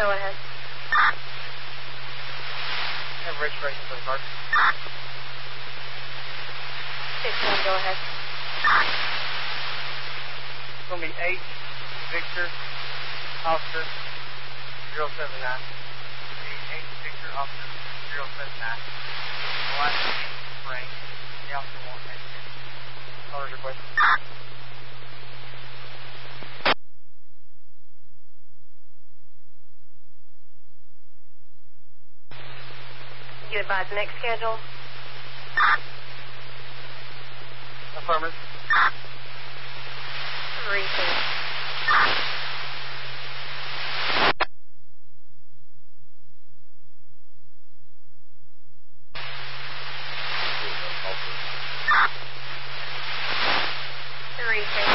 go ahead. Have registration for the car. 16, go ahead. It's going to be H. Victor Officer 079. H. Victor Officer 079. The last name is Frank. The officer won't take it. Caller's request. You advise the next schedule? Affirmative. 3-2.